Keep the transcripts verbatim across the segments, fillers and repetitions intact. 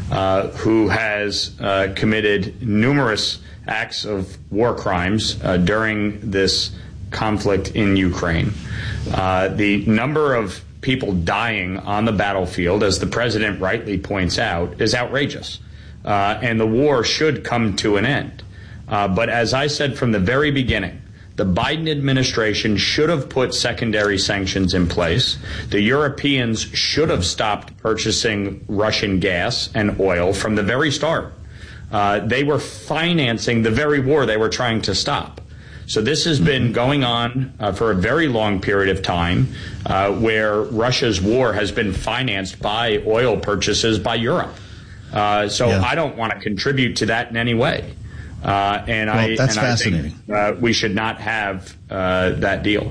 uh, who has uh, committed numerous acts of war crimes uh, during this conflict in Ukraine. Uh, the number of people dying on the battlefield, as the president rightly points out, is outrageous. Uh, and the war should come to an end. Uh, but as I said from the very beginning, the Biden administration should have put secondary sanctions in place. The Europeans should have stopped purchasing Russian gas and oil from the very start. Uh, they were financing the very war they were trying to stop. So this has been going on uh, for a very long period of time, uh, where Russia's war has been financed by oil purchases by Europe. Uh, so yeah. I don't want to contribute to that in any way. Uh, and well, I, that's and fascinating. I think uh, we should not have uh, that deal.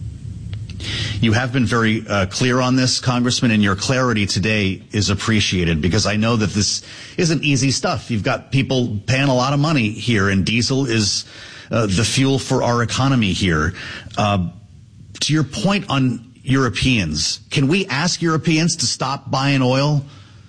You have been very uh, clear on this, Congressman, and your clarity today is appreciated, because I know that this isn't easy stuff. You've got people paying a lot of money here, and diesel is uh, the fuel for our economy here. Uh, to your point on Europeans, can we ask Europeans to stop buying oil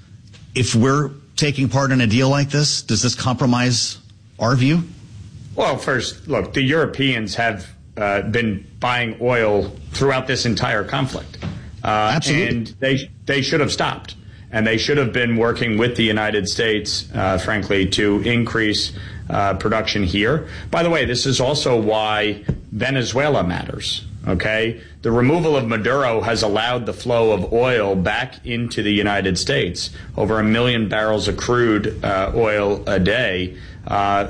if we're taking part in a deal like this? Does this compromise our view? Well, first, look, the Europeans have uh, been buying oil throughout this entire conflict. Uh, Absolutely. And they they should have stopped. And they should have been working with the United States, uh, frankly, to increase uh, production here. By the way, this is also why Venezuela matters. Okay, the removal of Maduro has allowed the flow of oil back into the United States, over a million barrels of crude uh, oil a day, uh,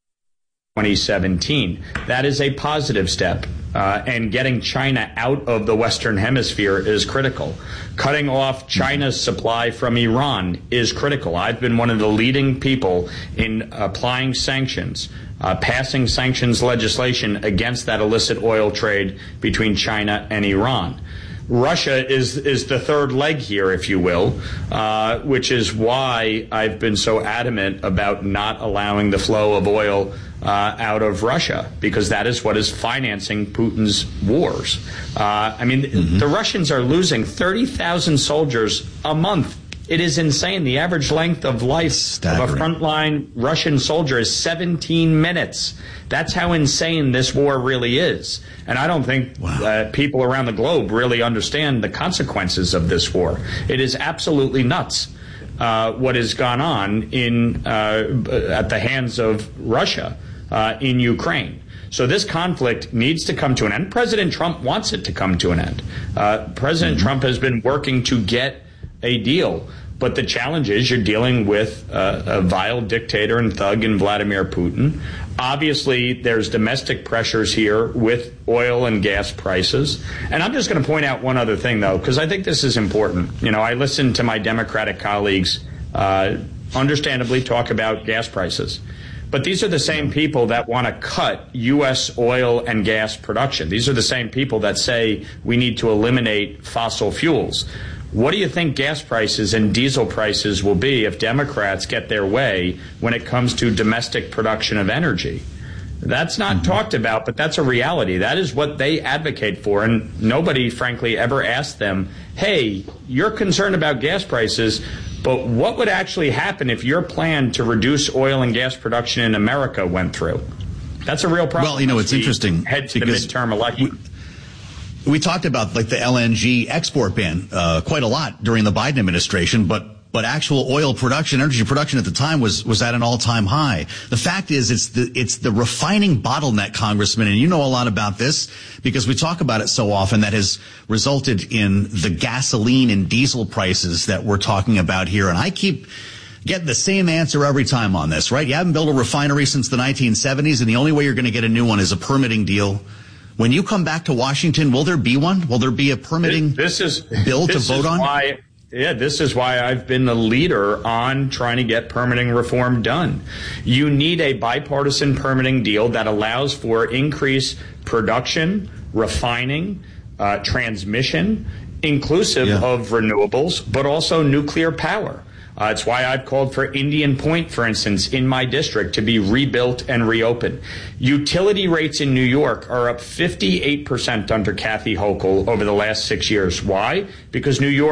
twenty seventeen. That is a positive step, uh, and getting China out of the Western Hemisphere is critical. Cutting off China's supply from Iran is critical. I've been one of the leading people in applying sanctions, Uh, passing sanctions legislation against that illicit oil trade between China and Iran. Russia is is the third leg here, if you will, uh, which is why I've been so adamant about not allowing the flow of oil uh, out of Russia, because that is what is financing Putin's wars. Uh, I mean, mm-hmm. the Russians are losing thirty thousand soldiers a month. It is insane. The average length of life Staggering. of a frontline Russian soldier is seventeen minutes. That's how insane this war really is. And I don't think wow. uh, people around the globe really understand the consequences of this war. It is absolutely nuts uh, what has gone on in uh, at the hands of Russia uh, in Ukraine. So this conflict needs to come to an end. President Trump wants it to come to an end. Uh, President mm-hmm. Trump has been working to get a deal. But the challenge is you're dealing with uh, a vile dictator and thug in Vladimir Putin. Obviously, there's domestic pressures here with oil and gas prices. And I'm just going to point out one other thing, though, because I think this is important. You know, I listen to my Democratic colleagues uh, understandably talk about gas prices. But these are the same people that want to cut U S oil and gas production. These are the same people that say we need to eliminate fossil fuels. What do you think gas prices and diesel prices will be if Democrats get their way when it comes to domestic production of energy? That's not mm-hmm. talked about, but that's a reality. That is what they advocate for, and nobody, frankly, ever asked them, hey, you're concerned about gas prices, but what would actually happen if your plan to reduce oil and gas production in America went through? That's a real problem. Well, you know, it's interesting. Head to the midterm election. We- We talked about like the L N G export ban uh, quite a lot during the Biden administration, but but actual oil production, energy production at the time was was at an all-time high. The fact is, it's the it's the refining bottleneck, Congressman, and you know a lot about this because we talk about it so often, that has resulted in the gasoline and diesel prices that we're talking about here. And I keep getting the same answer every time on this, right? You haven't built a refinery since the nineteen seventies, and the only way you're going to get a new one is a permitting deal. When you come back to Washington, will there be one? Will there be a permitting this is, bill this to vote is on? Why, yeah, this is why I've been the leader on trying to get permitting reform done. You need a bipartisan permitting deal that allows for increased production, refining, uh, transmission, inclusive yeah. of renewables, but also nuclear power. Uh, it's why I've called for Indian Point, for instance, in my district to be rebuilt and reopened. Utility rates in New York are up fifty-eight percent under Kathy Hochul over the last six years. Why? Because New York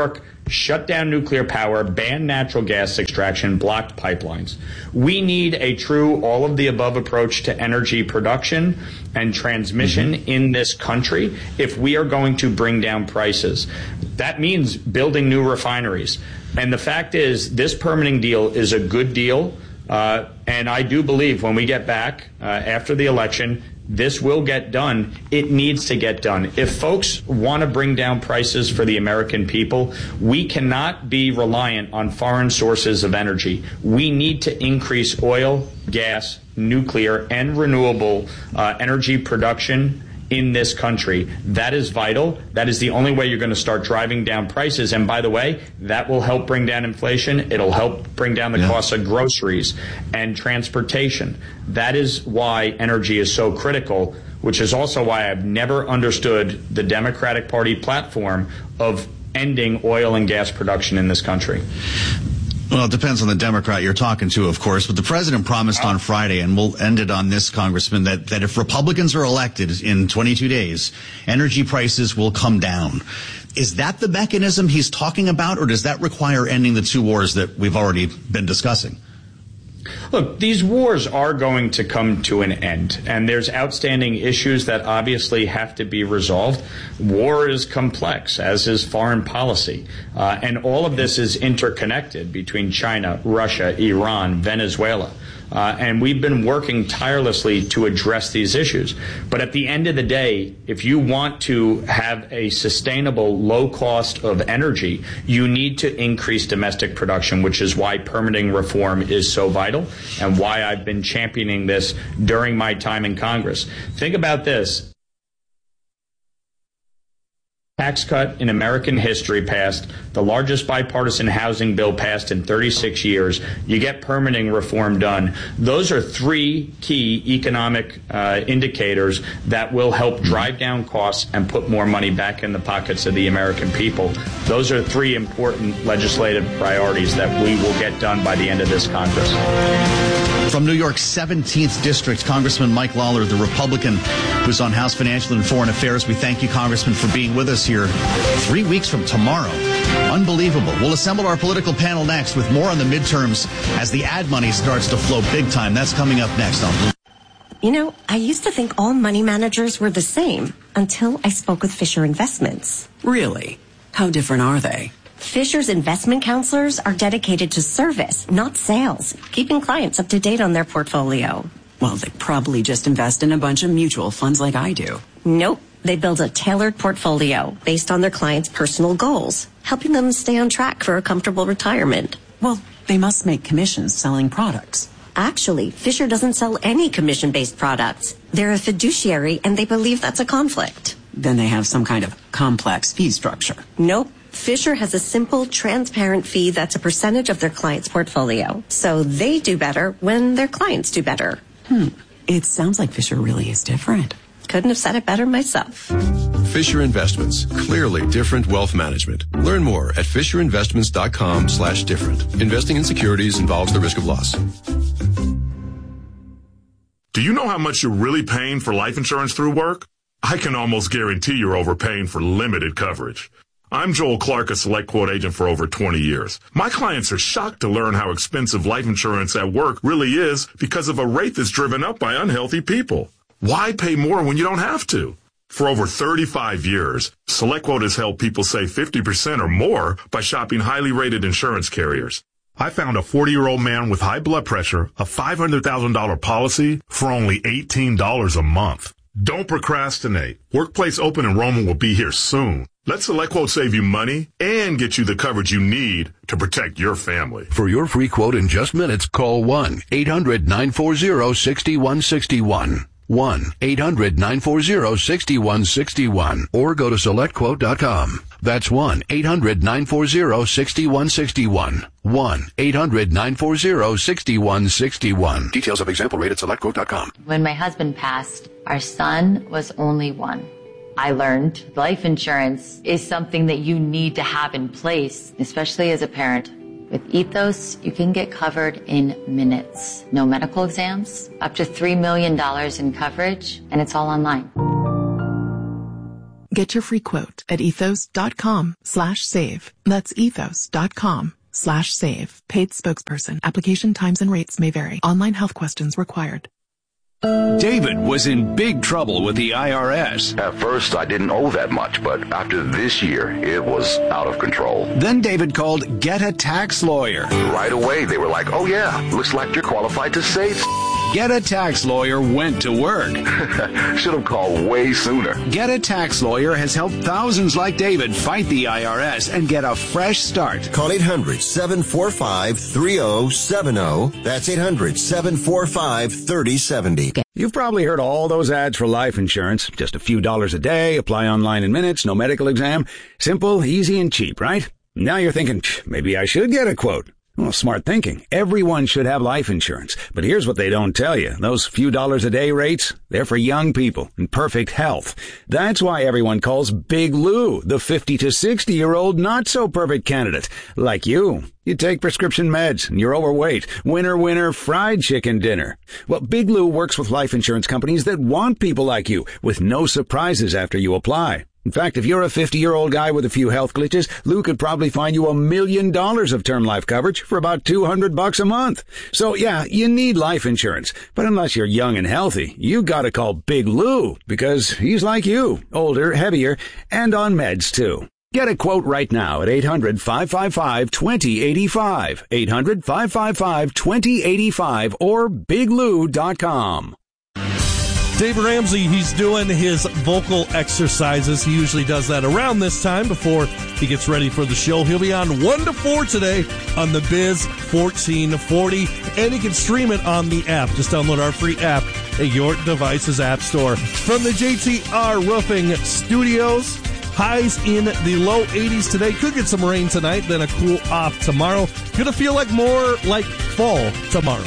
shut down nuclear power, ban natural gas extraction, blocked pipelines. We need a true all-of-the-above approach to energy production and transmission mm-hmm. in this country if we are going to bring down prices. That means building new refineries. And the fact is, this permitting deal is a good deal. Uh, and I do believe when we get back uh, after the election, this will get done. It needs to get done. If folks want to bring down prices for the American people, we cannot be reliant on foreign sources of energy. We need to increase oil, gas, nuclear, and renewable uh, energy production in this country. That is vital. That is the only way you're going to start driving down prices. And by the way, that will help bring down inflation. It'll help bring down the yeah. cost of groceries and transportation. That is why energy is so critical, which is also why I've never understood the Democratic Party platform of ending oil and gas production in this country. Well, it depends on the Democrat you're talking to, of course, but the president promised on Friday, and we'll end it on this, Congressman, that, that if Republicans are elected in twenty-two days, energy prices will come down. Is that the mechanism he's talking about, or does that require ending the two wars that we've already been discussing? Look, these wars are going to come to an end, and there's outstanding issues that obviously have to be resolved. War is complex, as is foreign policy, uh, and all of this is interconnected between China, Russia, Iran, Venezuela. Uh, and we've been working tirelessly to address these issues. But at the end of the day, if you want to have a sustainable low cost of energy, you need to increase domestic production, which is why permitting reform is so vital and why I've been championing this during my time in Congress. Think about this. Tax cut in American history passed, the largest bipartisan housing bill passed in thirty-six years. You get permitting reform done. Those are three key economic uh, indicators that will help drive down costs and put more money back in the pockets of the American people. Those are three important legislative priorities that we will get done by the end of this Congress. From New York's seventeenth District, Congressman Mike Lawler, the Republican who's on House Financial and Foreign Affairs. We thank you, Congressman, for being with us here three weeks from tomorrow. Unbelievable. We'll assemble our political panel next with more on the midterms as the ad money starts to flow big time. That's coming up next on Blue. You know, I used to think all money managers were the same until I spoke with Fisher Investments. Really? How different are they? Fisher's investment counselors are dedicated to service, not sales, keeping clients up to date on their portfolio. Well, they probably just invest in a bunch of mutual funds like I do. Nope. They build a tailored portfolio based on their clients' personal goals, helping them stay on track for a comfortable retirement. Well, they must make commissions selling products. Actually, Fisher doesn't sell any commission-based products. They're a fiduciary, and they believe that's a conflict. Then they have some kind of complex fee structure. Nope. Fisher has a simple, transparent fee that's a percentage of their client's portfolio. So they do better when their clients do better. Hmm. It sounds like Fisher really is different. Couldn't have said it better myself. Fisher Investments. Clearly different wealth management. Learn more at fisherinvestments.com slash different. Investing in securities involves the risk of loss. Do you know how much you're really paying for life insurance through work? I can almost guarantee you're overpaying for limited coverage. I'm Joel Clark, a Select Quote agent for over twenty years. My clients are shocked to learn how expensive life insurance at work really is because of a rate that's driven up by unhealthy people. Why pay more when you don't have to? For over thirty-five years, SelectQuote has helped people save fifty percent or more by shopping highly rated insurance carriers. I found a forty-year-old man with high blood pressure, a five hundred thousand dollars policy for only eighteen dollars a month. Don't procrastinate. Workplace open enrollment will be here soon. Let SelectQuote save you money and get you the coverage you need to protect your family. For your free quote in just minutes, call one eight hundred nine four zero six one six one. one eight hundred nine four zero six one six one. Or go to select quote dot com. That's one eight hundred nine four zero six one six one. one eight hundred nine four zero six one six one. Details of example rate at select quote dot com. When my husband passed, our son was only one. I learned life insurance is something that you need to have in place, especially as a parent. With Ethos, you can get covered in minutes. No medical exams, up to three million dollars in coverage, and it's all online. Get your free quote at ethos.com slash save. That's ethos.com slash save. Paid spokesperson. Application times and rates may vary. Online health questions required. David was in big trouble with the I R S. At first, I didn't owe that much, but after this year, it was out of control. Then David called Get a Tax Lawyer. Right away, they were like, oh yeah, looks like you're qualified to save. Get a Tax Lawyer went to work. Should have called way sooner. Get a Tax Lawyer has helped thousands like David fight the I R S and get a fresh start. Call eight hundred, seven four five, three oh seven oh. That's eight hundred, seven four five, three oh seven oh. You've probably heard all those ads for life insurance. Just a few dollars a day, apply online in minutes, no medical exam. Simple, easy, and cheap, right? Now you're thinking, maybe I should get a quote. Well, smart thinking. Everyone should have life insurance. But here's what they don't tell you. Those few dollars a day rates, they're for young people in perfect health. That's why everyone calls Big Lou the fifty to sixty year old not so perfect candidate. Like you. You take prescription meds and you're overweight. Winner, winner, fried chicken dinner. Well, Big Lou works with life insurance companies that want people like you with no surprises after you apply. In fact, if you're a fifty-year-old guy with a few health glitches, Lou could probably find you a million dollars of term life coverage for about two hundred bucks a month. So yeah, you need life insurance. But unless you're young and healthy, you gotta call Big Lou because he's like you, older, heavier, and on meds too. Get a quote right now at eight hundred, five five five, two oh eight five, eight hundred, five five five, two oh eight five, or big lou dot com. Dave Ramsey, he's doing his vocal exercises. He usually does that around this time before he gets ready for the show. He'll be on one to four today on the Biz fourteen forty, and you can stream it on the app. Just download our free app at your device's app store. From the J T R Roofing Studios, highs in the low eighties today. Could get some rain tonight, then a cool off tomorrow. Gonna feel like more like fall tomorrow.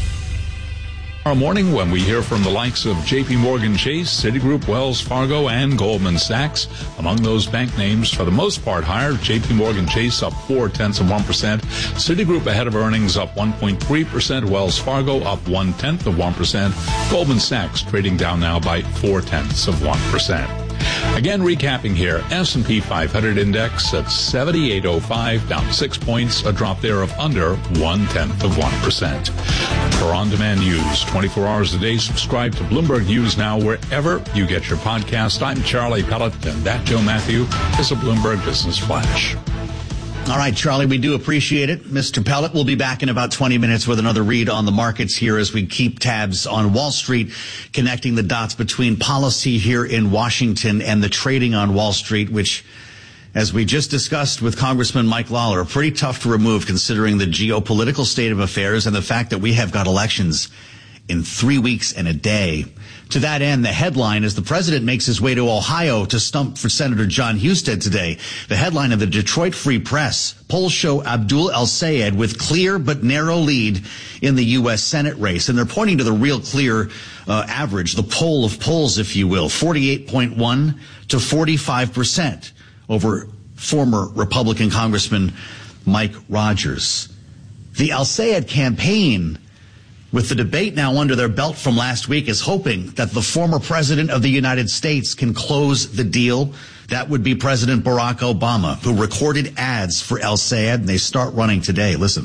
Tomorrow morning when we hear from the likes of J P Morgan Chase, Citigroup, Wells Fargo, and Goldman Sachs. Among those bank names, for the most part higher, J P Morgan Chase up four-tenths of one percent. Citigroup ahead of earnings up one point three percent. Wells Fargo up one-tenth of one percent. Goldman Sachs trading down now by four-tenths of one percent. Again, recapping here, S and P five hundred index at seventy-eight oh five, down six points, a drop there of under one-tenth of one percent. For on-demand news, twenty-four hours a day, subscribe to Bloomberg News Now wherever you get your podcast. I'm Charlie Pellet, and that Joe Matthew is a Bloomberg Business Flash. All right, Charlie, we do appreciate it. Mister Pellet will be back in about twenty minutes with another read on the markets here as we keep tabs on Wall Street, connecting the dots between policy here in Washington and the trading on Wall Street, which, as we just discussed with Congressman Mike Lawler, are pretty tough to remove considering the geopolitical state of affairs and the fact that we have got elections in three weeks and a day. To that end, the headline is the president makes his way to Ohio to stump for Senator John Husted today. The headline of the Detroit Free Press, polls show Abdul El-Sayed with clear but narrow lead in the U S Senate race. And they're pointing to the real clear uh, average, the poll of polls, if you will, forty-eight point one to forty-five percent over former Republican Congressman Mike Rogers. The El-Sayed campaign, with the debate now under their belt from last week, is hoping that the former president of the United States can close the deal. That would be President Barack Obama, who recorded ads for El-Sayed, and they start running today. Listen.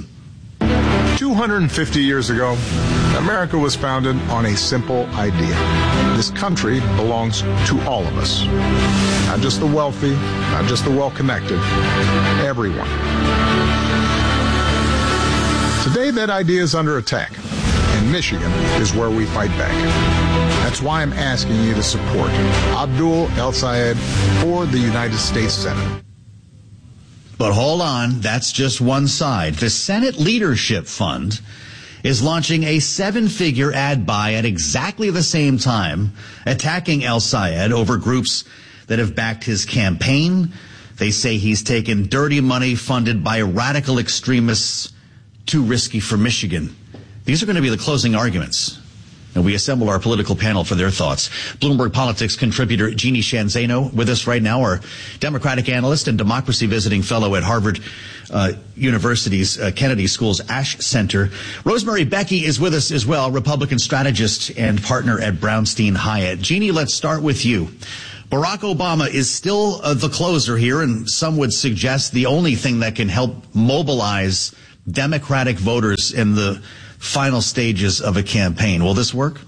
two hundred fifty years ago, America was founded on a simple idea. This country belongs to all of us. Not just the wealthy, not just the well-connected, everyone. Today, that idea is under attack. And Michigan is where we fight back. That's why I'm asking you to support Abdul El-Sayed for the United States Senate. But hold on, that's just one side. The Senate Leadership Fund is launching a seven-figure ad buy at exactly the same time, attacking El-Sayed over groups that have backed his campaign. They say he's taken dirty money funded by radical extremists, too risky for Michigan. These are going to be the closing arguments. And we assemble our political panel for their thoughts. Bloomberg Politics contributor Jeannie Shanzano with us right now, our Democratic analyst and democracy visiting fellow at Harvard uh, University's uh, Kennedy School's Ash Center. Rosemary Becky is with us as well, Republican strategist and partner at Brownstein Hyatt. Jeannie, let's start with you. Barack Obama is still uh, the closer here, and some would suggest the only thing that can help mobilize Democratic voters in the final stages of a campaign. Will this work?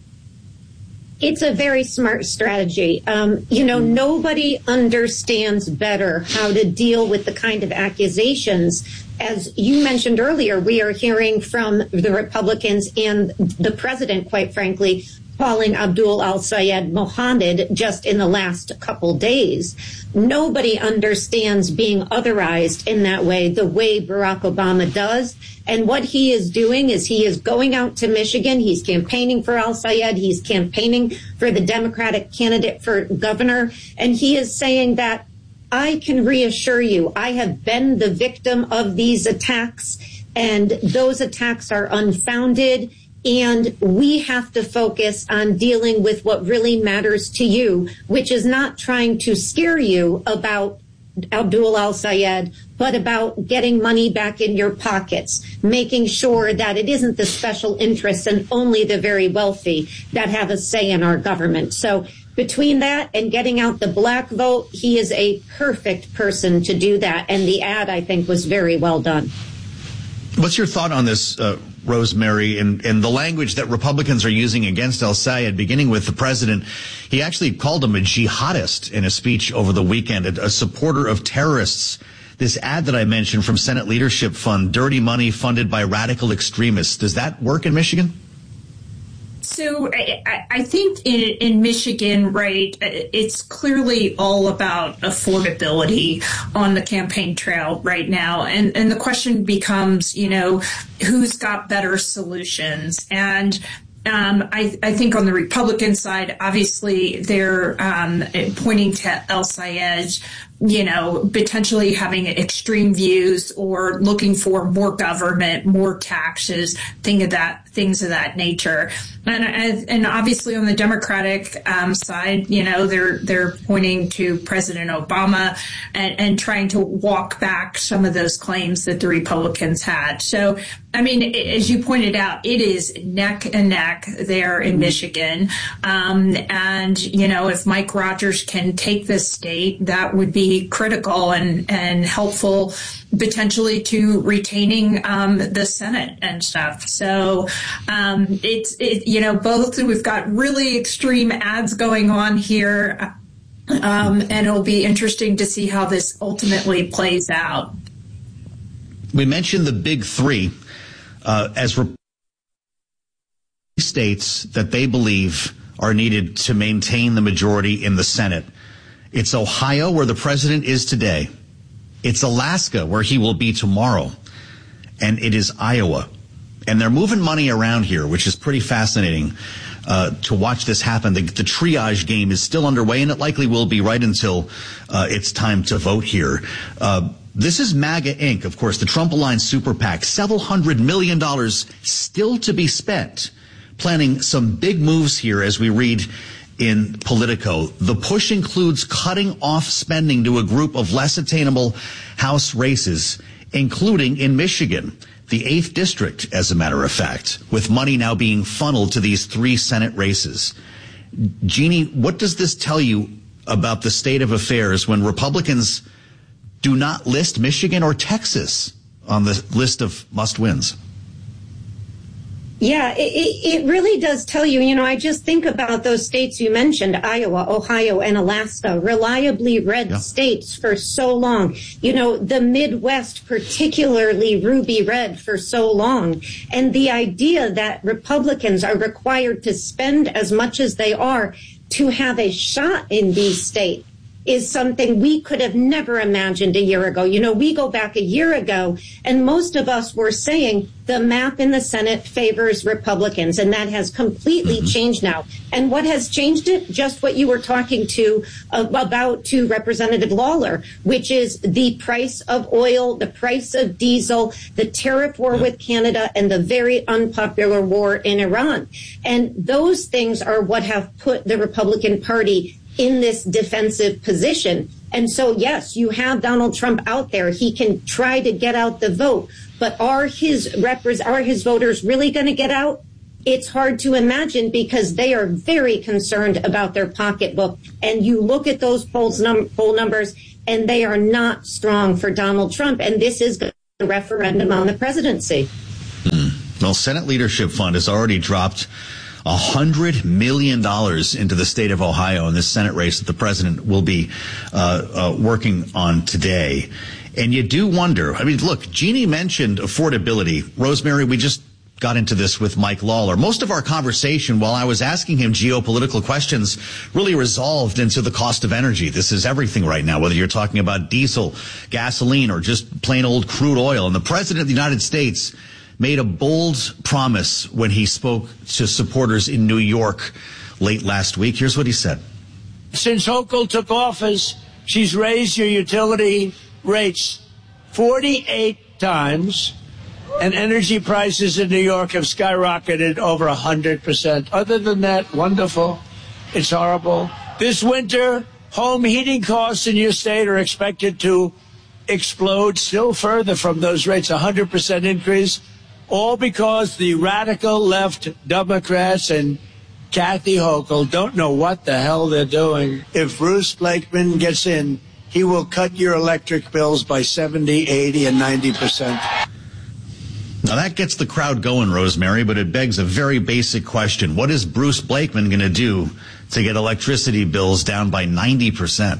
It's a very smart strategy. Um, you know, nobody understands better how to deal with the kind of accusations. As you mentioned earlier, we are hearing from the Republicans and the president, quite frankly, calling Abdul al-Sayed Mohammed just in the last couple days. Nobody understands being otherized in that way, the way Barack Obama does. And what he is doing is he is going out to Michigan. He's campaigning for al-Sayed. He's campaigning for the Democratic candidate for governor. And he is saying that I can reassure you, I have been the victim of these attacks, and those attacks are unfounded. And we have to focus on dealing with what really matters to you, which is not trying to scare you about Abdul al-Sayed, but about getting money back in your pockets, making sure that it isn't the special interests and only the very wealthy that have a say in our government. So between that and getting out the black vote, he is a perfect person to do that. And the ad, I think, was very well done. What's your thought on this, uh, Rosemary, and, and the language that Republicans are using against al-Sayed, beginning with the president? He actually called him a jihadist in a speech over the weekend, a, a supporter of terrorists. This ad that I mentioned from Senate Leadership Fund, dirty money funded by radical extremists. Does that work in Michigan? So I, I think in, in Michigan, right, it's clearly all about affordability on the campaign trail right now. And, and the question becomes, you know, who's got better solutions? And Um, I, I think on the Republican side, obviously, they're um, pointing to al-Sayed, you know, potentially having extreme views or looking for more government, more taxes, thing of that, things of that nature. And, and obviously on the Democratic um, side, you know, they're they're pointing to President Obama and, and trying to walk back some of those claims that the Republicans had. So, I mean, as you pointed out, it is neck and neck there in Michigan. Um, and, you know, if Mike Rogers can take this state, that would be critical and, and helpful potentially to retaining um, the Senate and stuff. So um, it's, it, you know, both we've got really extreme ads going on here. Um, and it'll be interesting to see how this ultimately plays out. We mentioned the big three. Uh, as re- states that they believe are needed to maintain the majority in the Senate. It's Ohio, where the president is today. It's Alaska, where he will be tomorrow. And it is Iowa. And they're moving money around here, which is pretty fascinating uh, to watch this happen. The, the triage game is still underway, and it likely will be right until uh, it's time to vote here. Uh, This is MAGA Incorporated, of course, the Trump-aligned super PAC. Several hundred million dollars still to be spent, planning some big moves here as we read in Politico. The push includes cutting off spending to a group of less attainable House races, including in Michigan, the eighth district, as a matter of fact, with money now being funneled to these three Senate races. Jeannie, what does this tell you about the state of affairs when Republicans do not list Michigan or Texas on the list of must-wins? Yeah, it, it really does tell you, you know, I just think about those states you mentioned, Iowa, Ohio, and Alaska, reliably red yeah. states for so long. You know, the Midwest, particularly ruby red for so long. And the idea that Republicans are required to spend as much as they are to have a shot in these states is something we could have never imagined a year ago. You know, we go back a year ago, and most of us were saying the map in the Senate favors Republicans, and that has completely mm-hmm. changed now. And what has changed it? Just what you were talking to uh, about to Representative Lawler, which is the price of oil, the price of diesel, the tariff war with Canada, and the very unpopular war in Iran. And those things are what have put the Republican Party in this defensive position. And so, yes, you have Donald Trump out there. He can try to get out the vote. But are his repres- are his voters really going to get out? it's hard to imagine because they are very concerned about their pocketbook. And you look at those polls num- poll numbers, and they are not strong for Donald Trump. And this is the referendum on the presidency. Mm. Well, Senate Leadership Fund has already dropped one hundred million dollars into the state of Ohio in this Senate race that the president will be uh, uh, working on today. And you do wonder, I mean, look, Jeannie mentioned affordability. Rosemary, we just got into this with Mike Lawler. Most of our conversation while I was asking him geopolitical questions really resolved into the cost of energy. This is everything right now, whether you're talking about diesel, gasoline, or just plain old crude oil. And the president of the United States made a bold promise when he spoke to supporters in New York late last week. Here's what he said. Since Hochul took office, she's raised your utility rates forty-eight times, and energy prices in New York have skyrocketed over one hundred percent. Other than that, wonderful. It's horrible. This winter, home heating costs in your state are expected to explode still further from those rates, one hundred percent increase, all because the radical left Democrats and Kathy Hochul don't know what the hell they're doing. If Bruce Blakeman gets in, he will cut your electric bills by seventy, eighty, and ninety percent. Now that gets the crowd going, Rosemary, but it begs a very basic question. What is Bruce Blakeman going to do to get electricity bills down by ninety percent?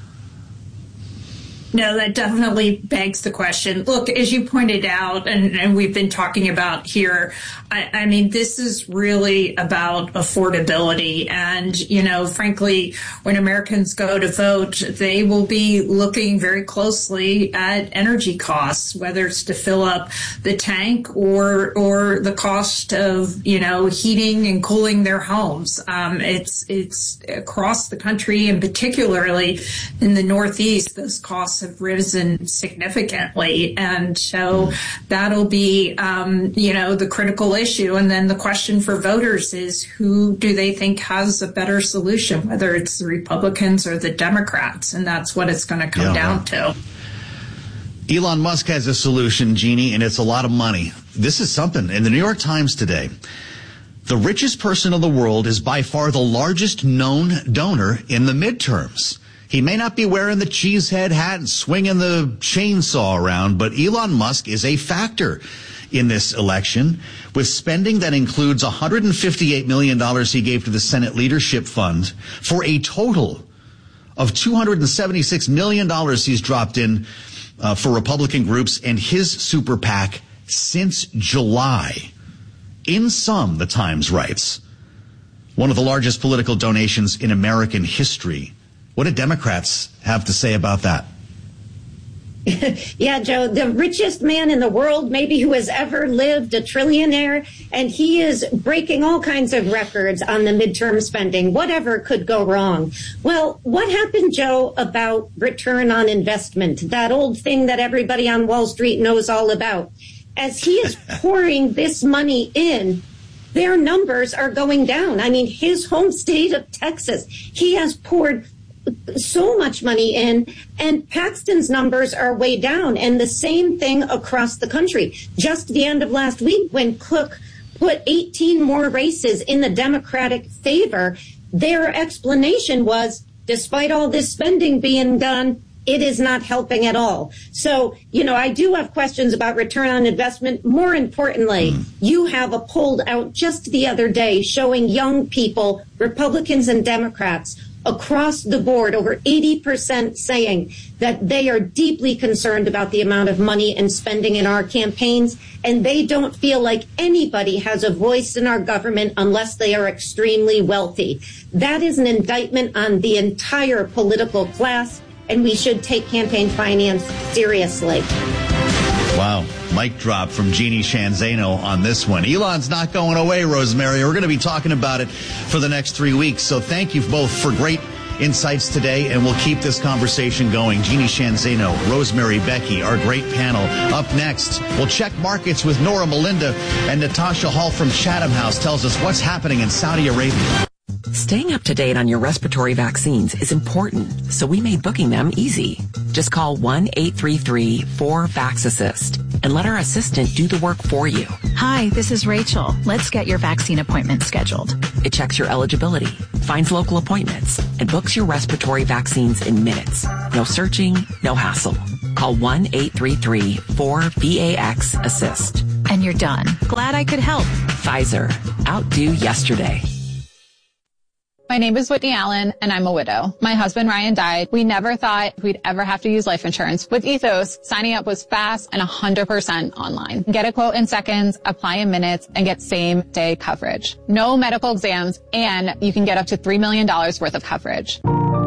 No, that definitely begs the question. Look, as you pointed out, and, and we've been talking about here, I, I mean, this is really about affordability. And, you know, frankly, when Americans go to vote, they will be looking very closely at energy costs, whether it's to fill up the tank or or the cost of, you know, heating and cooling their homes. Um, it's it's across the country, and particularly in the Northeast, those costs have risen significantly. And so that'll be, um, you know, the critical issue. And then the question for voters is, who do they think has a better solution, whether it's the Republicans or the Democrats? And that's what it's going to come yeah, down right. to. Elon Musk has a solution, Jeannie, and it's a lot of money. This is something. In the New York Times today, the richest person in the world is by far the largest known donor in the midterms. He may not be wearing the cheesehead hat and swinging the chainsaw around, but Elon Musk is a factor in this election, with spending that includes one hundred fifty-eight million dollars he gave to the Senate Leadership Fund for a total of two hundred seventy-six million dollars he's dropped in uh, for Republican groups and his super PAC since July. In sum, the Times writes, one of the largest political donations in American history. What do Democrats have to say about that? Yeah, Joe, the richest man in the world, maybe who has ever lived, a trillionaire, and he is breaking all kinds of records on the midterm spending. Whatever could go wrong? Well, what happened, Joe, about return on investment, that old thing that everybody on Wall Street knows all about? As he is pouring this money in, their numbers are going down. I mean, his home state of Texas, he has poured so much money in, and Paxton's numbers are way down. And the same thing across the country. Just the end of last week, when Cook put eighteen more races in the Democratic favor, their explanation was, despite all this spending being done, it is not helping at all. So, you know, I do have questions about return on investment. More importantly, mm. you have a poll out just the other day showing young people, Republicans and Democrats, across the board, over eighty percent saying that they are deeply concerned about the amount of money and spending in our campaigns, and they don't feel like anybody has a voice in our government unless they are extremely wealthy. That is an indictment on the entire political class, and we should take campaign finance seriously. Wow. Mic drop from Jeannie Shanzano on this one. Elon's not going away, Rosemary. We're going to be talking about it for the next three weeks. So thank you both for great insights today, and we'll keep this conversation going. Jeannie Shanzano, Rosemary Becky, our great panel. Up next, we'll check markets with Nora Melinda, and Natasha Hall from Chatham House tells us what's happening in Saudi Arabia. Staying up to date on your respiratory vaccines is important, so we made booking them easy. Just call one eight three three four VAX-ASSIST and let our assistant do the work for you. Hi, this is Rachel. Let's get your vaccine appointment scheduled. It checks your eligibility, finds local appointments, and books your respiratory vaccines in minutes. No searching, no hassle. Call one eight three three four VAX-ASSIST. And you're done. Glad I could help. Pfizer. Outdo yesterday. My name is Whitney Allen, and I'm a widow. My husband, Ryan, died. We never thought we'd ever have to use life insurance. With Ethos, signing up was fast and one hundred percent online. Get a quote in seconds, apply in minutes, and get same-day coverage. No medical exams, and you can get up to three million dollars worth of coverage.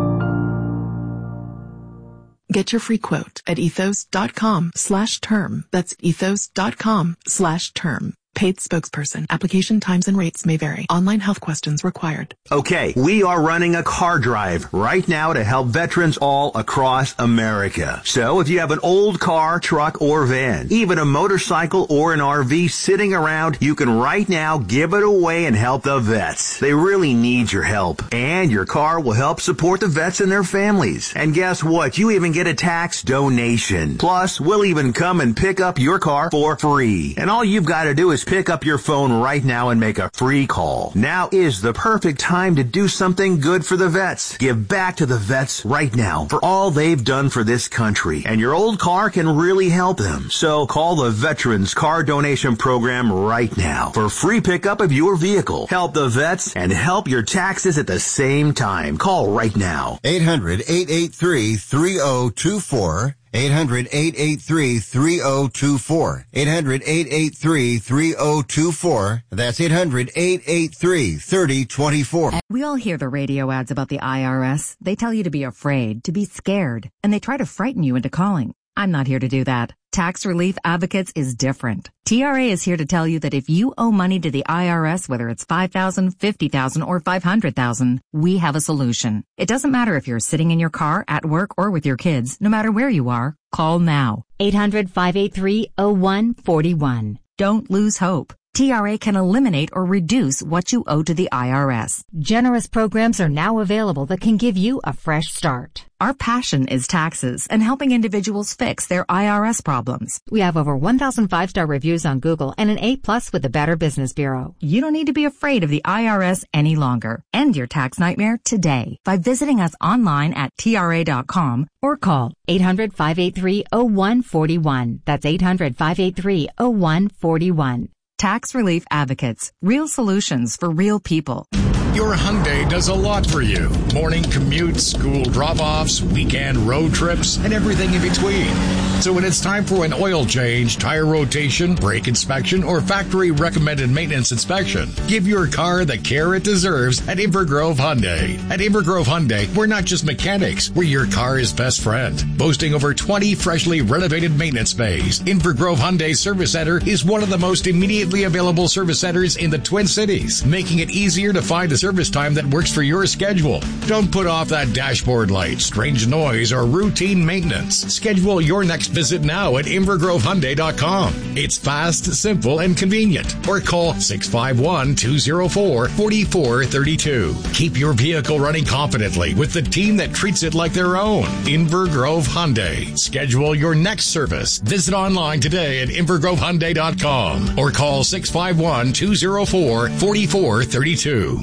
Get your free quote at ethos.com slash term. That's ethos.com slash term. Paid spokesperson. Application times and rates may vary. Online health questions required. Okay, we are running a car drive right now to help veterans all across America. So if you have an old car, truck, or van, even a motorcycle or an R V sitting around, you can right now give it away and help the vets. They really need your help. And your car will help support the vets and their families. And guess what? You even get a tax donation. Plus, we'll even come and pick up your car for free. And all you've got to do is pick up your phone right now and make a free call. Now is the perfect time to do something good for the vets. Give back to the vets right now for all they've done for this country. And your old car can really help them. So call the Veterans Car Donation Program right now for free pickup of your vehicle. Help the vets and help your taxes at the same time. Call right now. eight hundred eight eight three three zero two four. eight hundred eight eight three three zero two four. eight hundred eight eight three three zero two four. That's eight hundred eight eight three three zero two four. We all hear the radio ads about the I R S. They tell you to be afraid, to be scared, and they try to frighten you into calling. I'm not here to do that. Tax Relief Advocates is different. T R A is here to tell you that if you owe money to the I R S, whether it's five thousand dollars, fifty thousand dollars, or five hundred thousand dollars, we have a solution. It doesn't matter if you're sitting in your car, at work, or with your kids. No matter where you are, call now. eight hundred five eight three oh one four one. Don't lose hope. T R A can eliminate or reduce what you owe to the I R S. Generous programs are now available that can give you a fresh start. Our passion is taxes and helping individuals fix their I R S problems. We have over one thousand five-star reviews on Google and an A plus with the Better Business Bureau. You don't need to be afraid of the I R S any longer. End your tax nightmare today by visiting us online at T R A dot com or call eight hundred five eight three oh one four one. That's eight hundred five eight three oh one four one. Tax Relief Advocates. Real solutions for real people. Your Hyundai does a lot for you. Morning commutes, school drop-offs, weekend road trips, and everything in between. So when it's time for an oil change, tire rotation, brake inspection, or factory-recommended maintenance inspection, give your car the care it deserves at Invergrove Hyundai. At Invergrove Hyundai, we're not just mechanics. We're your car's best friend. Boasting over twenty freshly renovated maintenance bays, Invergrove Hyundai Service Center is one of the most immediately available service centers in the Twin Cities, making it easier to find a service time that works for your schedule. Don't put off that dashboard light, strange noise, or routine maintenance. Schedule your next visit now at invergrove hyundai dot com. It's fast, simple, and convenient. Or call six five one, two oh four, four four three two. Keep your vehicle running confidently with the team that treats it like their own. Invergrove Hyundai. Schedule your next service. Visit online today at invergrove hyundai dot com or call six five one, two oh four, four four three two.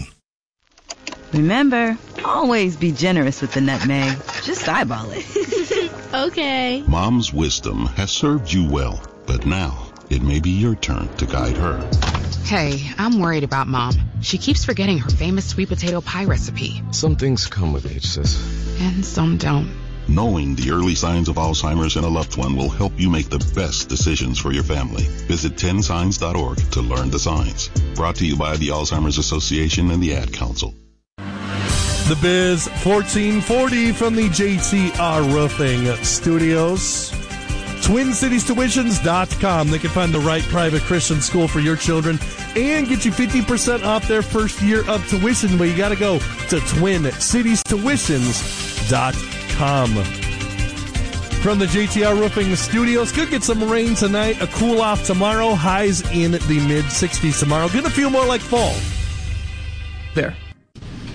Remember, always be generous with the nutmeg. Just eyeball it. Okay. Mom's wisdom has served you well, but now it may be your turn to guide her. Hey, I'm worried about Mom. She keeps forgetting her famous sweet potato pie recipe. Some things come with age, sis. And some don't. Knowing the early signs of Alzheimer's in a loved one will help you make the best decisions for your family. Visit ten signs dot org to learn the signs. Brought to you by the Alzheimer's Association and the Ad Council. The Biz fourteen forty from the J T R Roofing Studios. Twin Cities Tuitions dot com. They can find the right private Christian school for your children and get you fifty percent off their first year of tuition. But you got to go to Twin Cities Tuitions dot com. From the J T R Roofing Studios, could get some rain tonight, a cool off tomorrow, highs in the mid sixties tomorrow. Going to feel more like fall. There.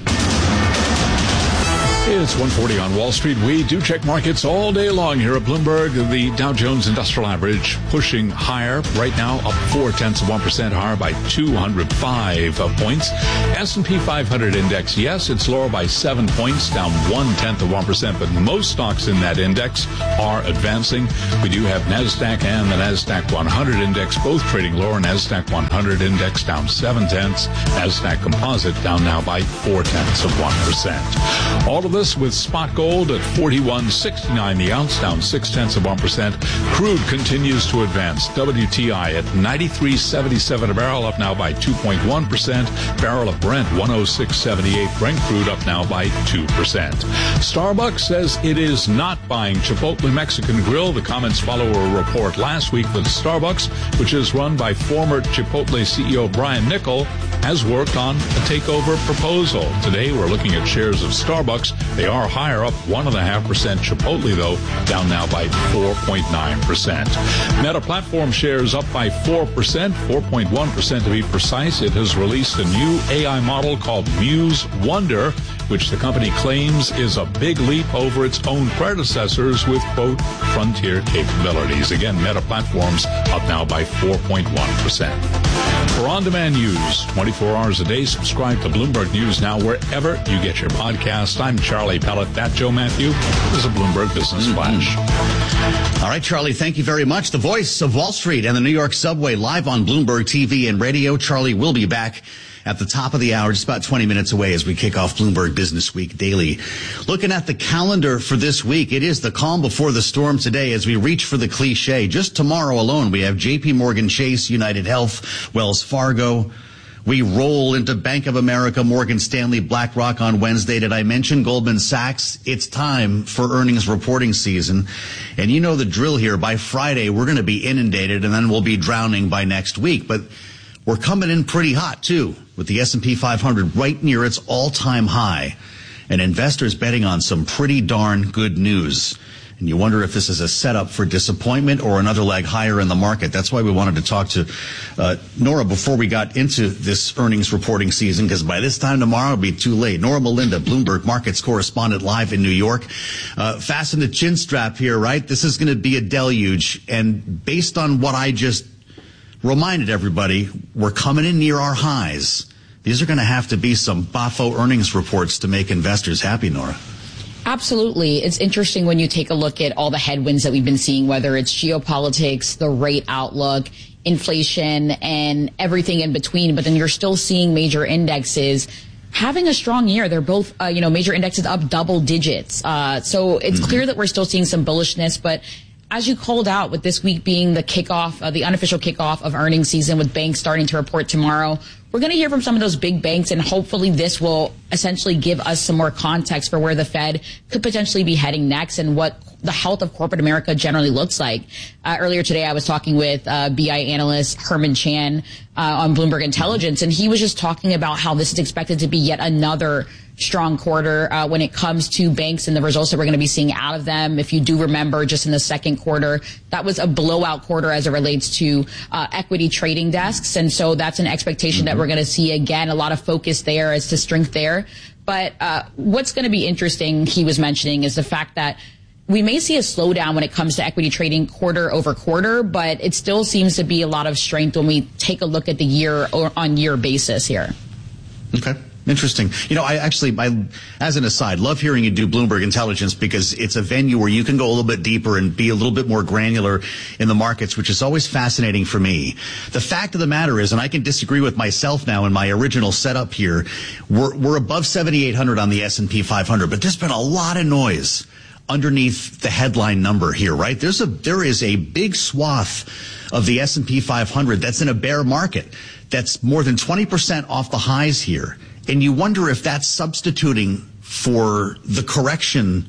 It's one forty on Wall Street. We do check markets all day long here at Bloomberg. The Dow Jones Industrial Average pushing higher right now, up four tenths of one percent higher by two hundred five points. S and P five hundred index, yes, it's lower by seven points, down one tenth of one percent, but most stocks in that index are advancing. We do have NASDAQ and the NASDAQ one hundred index both trading lower. NASDAQ one hundred index down seven tenths. NASDAQ Composite down now by four tenths of one percent. All of this with spot gold at forty-one sixty-nine the ounce, down six tenths of one percent. Crude continues to advance. W T I at ninety-three seventy-seven a barrel, up now by two point one percent. Barrel of Brent one oh six seventy-eight. Brent crude up now by two percent. Starbucks says it is not buying Chipotle Mexican Grill. The comments follow a report last week that Starbucks, which is run by former Chipotle C E O Brian Niccol, has worked on a takeover proposal. Today, we're looking at shares of Starbucks. They are higher, up one point five percent. Chipotle, though, down now by four point nine percent. Meta Platform shares up by four percent, four point one percent to be precise. It has released a new A I model called Muse Wonder, which the company claims is a big leap over its own predecessors with, quote, frontier capabilities. Again, Meta Platforms up now by four point one percent. For on-demand news, twenty-four hours a day, subscribe to Bloomberg News Now wherever you get your podcast. I'm Charlie Pellet. That Joe Matthew is a Bloomberg Business Flash. Mm-hmm. All right, Charlie, thank you very much. The voice of Wall Street and the New York subway live on Bloomberg T V and radio. Charlie will be back at the top of the hour, just about twenty minutes away as we kick off Bloomberg Business Week Daily. Looking at the calendar for this week, it is the calm before the storm today as we reach for the cliche. Just tomorrow alone, we have J P Morgan Chase, United Health, Wells Fargo. We roll into Bank of America, Morgan Stanley, BlackRock on Wednesday. Did I mention Goldman Sachs? It's time for earnings reporting season. And you know the drill here. By Friday, we're going to be inundated, and then we'll be drowning by next week. But we're coming in pretty hot, too, with the S and P five hundred right near its all-time high, and investors betting on some pretty darn good news. And you wonder if this is a setup for disappointment or another leg higher in the market. That's why we wanted to talk to uh, Nora before we got into this earnings reporting season, because by this time tomorrow it'll be too late. Nora Melinda, Bloomberg Markets correspondent, live in New York. Uh, fasten the chin strap here, right? This is going to be a deluge. And based on what I just reminded everybody, we're coming in near our highs. These are going to have to be some B A F O earnings reports to make investors happy, Nora. Absolutely. It's interesting when you take a look at all the headwinds that we've been seeing, whether it's geopolitics, the rate outlook, inflation, and everything in between. But then you're still seeing major indexes having a strong year. They're both, uh, you know, major indexes up double digits. Uh, so it's mm-hmm. clear that we're still seeing some bullishness, but as you called out, with this week being the kickoff, uh, the unofficial kickoff of earnings season, with banks starting to report tomorrow, we're going to hear from some of those big banks, and hopefully this will essentially give us some more context for where the Fed could potentially be heading next and what the health of corporate America generally looks like. Uh, earlier today, I was talking with uh, B I analyst Herman Chan uh, on Bloomberg Intelligence, and he was just talking about how this is expected to be yet another strong quarter uh, when it comes to banks and the results that we're going to be seeing out of them. If you do remember, just in the second quarter, that was a blowout quarter as it relates to uh, equity trading desks. And so that's an expectation that we're going to see again, a lot of focus there as to strength there. But uh, what's going to be interesting, he was mentioning, is the fact that we may see a slowdown when it comes to equity trading quarter over quarter, but it still seems to be a lot of strength when we take a look at the year or on year basis here. Okay. Interesting. You know, I actually, I, as an aside, love hearing you do Bloomberg Intelligence because it's a venue where you can go a little bit deeper and be a little bit more granular in the markets, which is always fascinating for me. The fact of the matter is, and I can disagree with myself now in my original setup here, we're, we're above seventy-eight hundred on the S and P five hundred, but there's been a lot of noise underneath the headline number here, right? There's a, there is a big swath of the S and P five hundred that's in a bear market that's more than twenty percent off the highs here. And you wonder if that's substituting for the correction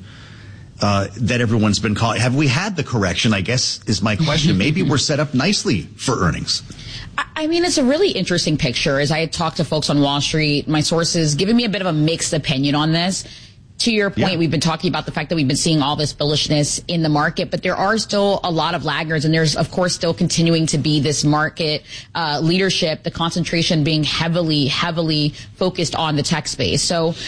uh, that everyone's been calling. Have we had the correction, I guess, is my question. Maybe we're set up nicely for earnings. I mean, it's a really interesting picture. As I had talked to folks on Wall Street, my sources giving me a bit of a mixed opinion on this. To your point, yeah. We've been talking about the fact that we've been seeing all this bullishness in the market, but there are still a lot of laggards, and there's, of course, still continuing to be this market uh, leadership, the concentration being heavily, heavily focused on the tech space. So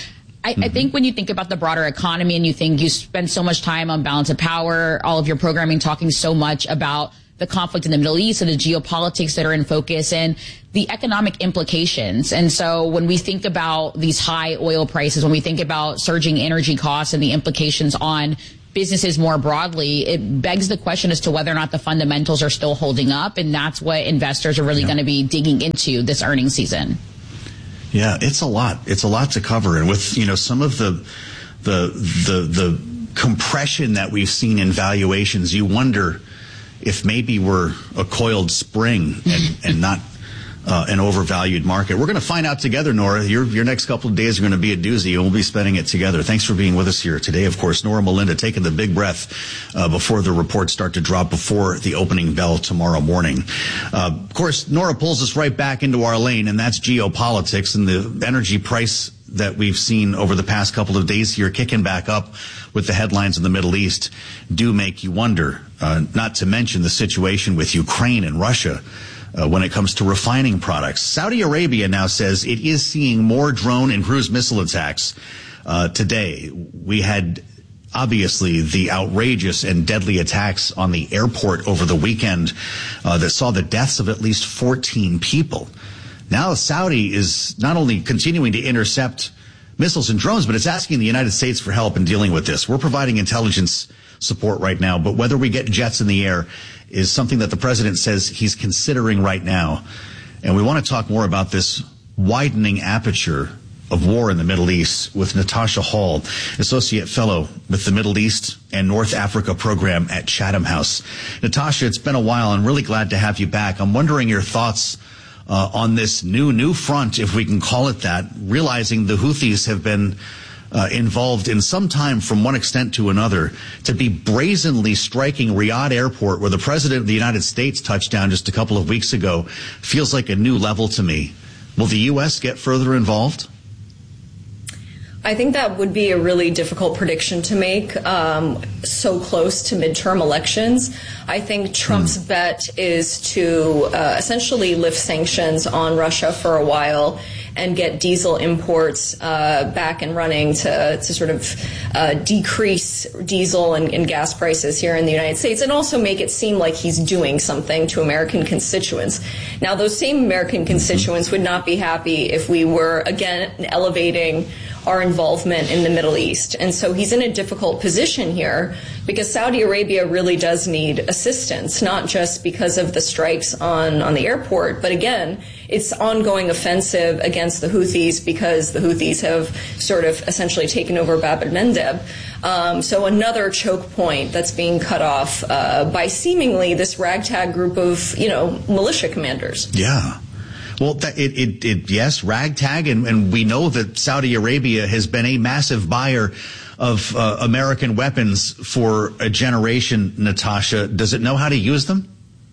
I, mm-hmm. I think when you think about the broader economy and you think you spend so much time on balance of power, all of your programming talking so much about the conflict in the Middle East and the geopolitics that are in focus and the economic implications. And so when we think about these high oil prices, when we think about surging energy costs and the implications on businesses more broadly, it begs the question as to whether or not the fundamentals are still holding up. And that's what investors are really yeah. going to be digging into this earnings season. Yeah, it's a lot. It's a lot to cover. And with, you know, some of the, the, the, the compression that we've seen in valuations, you wonder if maybe we're a coiled spring and, and not uh, an overvalued market. We're going to find out together, Nora. Your your next couple of days are going to be a doozy, and we'll be spending it together. Thanks for being with us here today. Of course, Nora Melinda taking the big breath uh, before the reports start to drop before the opening bell tomorrow morning. Uh, of course, Nora pulls us right back into our lane, and that's geopolitics and the energy price that we've seen over the past couple of days here kicking back up with the headlines in the Middle East do make you wonder, uh, not to mention the situation with Ukraine and Russia uh, when it comes to refining products. Saudi Arabia now says it is seeing more drone and cruise missile attacks uh, today. We had obviously the outrageous and deadly attacks on the airport over the weekend uh, that saw the deaths of at least fourteen people. Now Saudi is not only continuing to intercept missiles and drones, but it's asking the United States for help in dealing with this. We're providing intelligence support right now, but whether we get jets in the air is something that the president says he's considering right now. And we want to talk more about this widening aperture of war in the Middle East with Natasha Hall, Associate Fellow with the Middle East and North Africa Program at Chatham House. Natasha, it's been a while. I'm really glad to have you back. I'm wondering your thoughts Uh, on this new, new front, if we can call it that, realizing the Houthis have been uh, involved in some time from one extent to another, to be brazenly striking Riyadh Airport, where the President of the United States touched down just a couple of weeks ago, feels like a new level to me. Will the U S get further involved? I think that would be a really difficult prediction to make um, so close to midterm elections. I think Trump's mm. bet is to uh, essentially lift sanctions on Russia for a while and get diesel imports uh, back and running to, to sort of uh, decrease diesel and, and gas prices here in the United States, and also make it seem like he's doing something to American constituents. Now, those same American constituents would not be happy if we were, again, elevating our involvement in the Middle East. And so he's in a difficult position here because Saudi Arabia really does need assistance, not just because of the strikes on, on the airport, but again, it's ongoing offensive against the Houthis because the Houthis have sort of essentially taken over Bab el-Mandeb. Um, so another choke point that's being cut off uh, by seemingly this ragtag group of, you know, militia commanders. Yeah. Well, it, it, it, yes, ragtag, and, and we know that Saudi Arabia has been a massive buyer of uh, American weapons for a generation, Natasha. Does it know how to use them?